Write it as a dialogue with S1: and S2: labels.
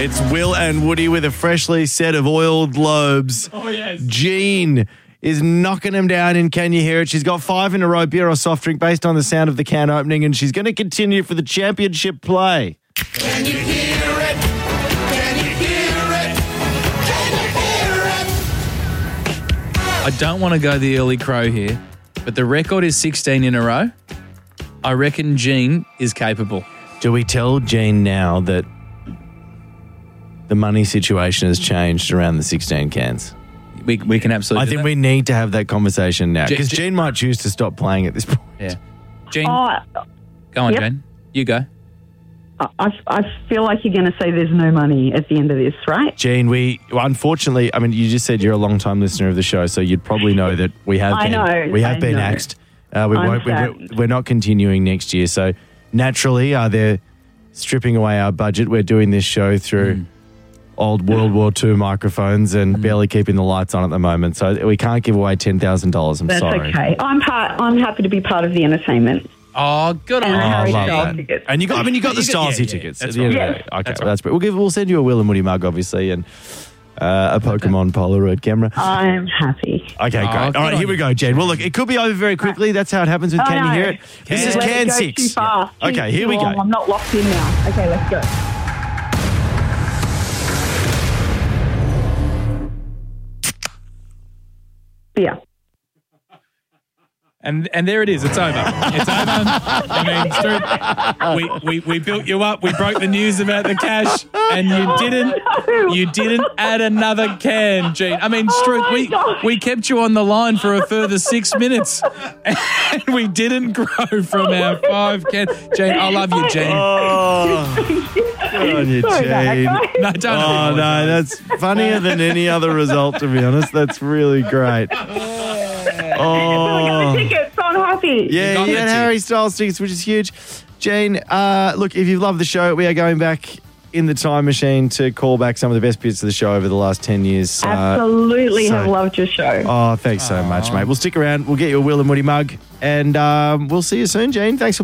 S1: It's Will and Woody with a freshly set of oiled lobes.
S2: Oh, yes.
S1: Jean is knocking them down in Can You Hear It? She's got 5 in a row, beer or soft drink, based on the sound of the can opening, and she's going to continue for the championship play.
S3: Can you hear it? Can you hear it? Can you hear it?
S2: I don't want to go the early crow here, but the record is 16 in a row. I reckon Jean is capable.
S1: Do we tell Jean now that the money situation has changed around the 16 cans?
S2: We can absolutely
S1: I
S2: do
S1: think
S2: that.
S1: we need to have that conversation now, because
S2: Je-
S1: Jean might choose to stop playing at this point.
S2: Yeah. Jean,
S4: Oh,
S2: go on,
S4: yep.
S2: Jane. You go.
S4: I feel like you're going to say there's no money at the end of this, right?
S1: Jean, unfortunately, I mean, you just said you're a long-time listener of the show, so you'd probably know that we have
S4: I know,
S1: we have
S4: I
S1: been
S4: know.
S1: axed.
S4: I'm sad.
S1: We're not continuing next year, so naturally, they're stripping away our budget. We're doing this show through old World War II microphones and barely keeping the lights on at the moment, so we can't give away $10,000. I'm
S4: That's
S1: sorry.
S4: okay. I'm happy to be part of the entertainment.
S2: Oh, good
S4: And
S2: on
S4: the
S2: you.
S4: Harry
S1: love
S4: Styles
S1: that.
S4: tickets.
S1: And you got the
S2: You got-
S1: Stylesy
S2: yeah,
S1: tickets.
S2: that's
S1: at the end of
S4: right.
S1: the day. Okay,
S2: That's
S1: that's great. We'll send you a Will and Woody mug, obviously, and a Pokemon Polaroid camera.
S4: I'm happy.
S1: Okay, great. All
S2: good
S1: right,
S2: on
S1: here we
S2: you.
S1: go, Jen. Well, look, it could be over very quickly. That's how it happens with
S4: Oh,
S1: Can You
S4: no.
S1: Hear It? This is
S4: Let it
S1: Can
S4: go
S1: 6.
S4: Too fast.
S1: Okay,
S4: Too
S1: here we
S4: long.
S1: go.
S4: I'm not locked in now. Okay, let's go. Yeah.
S2: And there it is. It's over. It's over. I mean, Stu, we built you up. We broke the news about the cash, and you didn't add another can, Jean. I mean, Stu,
S4: my God.
S2: we kept you on the line for a further 6 minutes, and we didn't grow from our 5 cans. Jean, I love you, Jean.
S1: Oh, good on you,
S4: Sorry about that,
S1: Jane.
S4: guys.
S2: No, don't.
S1: Oh, no, that's funnier than any other result, to be honest. That's really great.
S4: I got
S1: Oh,
S4: the tickets, so I'm happy.
S1: yeah,
S2: got
S1: you
S2: the
S1: had
S2: tickets.
S1: Harry Styles tickets, which is huge. Jane, look, if you love the show, we are going back in the time machine to call back some of the best bits of the show over the last 10 years.
S4: Absolutely
S1: so-
S4: have loved your show.
S1: Oh, thanks so much, mate. We'll stick around. We'll get you a Will and Woody mug, and we'll see you soon, Jane. Thanks for